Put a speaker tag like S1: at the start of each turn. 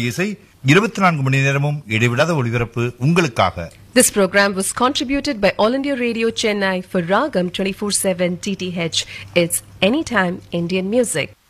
S1: திரை இசை 24 மணி நேரமும் இடைவிடாத ஒளிபரப்பு உங்களுக்காக.
S2: This program was contributed by All India Radio Chennai for Ragam 24/7 DTH. It's Anytime Indian Music.